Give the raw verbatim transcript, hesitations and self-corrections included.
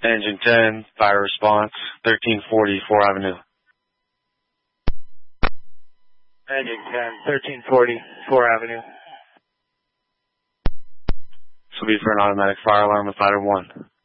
Engine ten, fire response, thirteen forty, four Avenue. Engine ten, thirteen forty, four Avenue. This will be for an automatic fire alarm with Ladder one.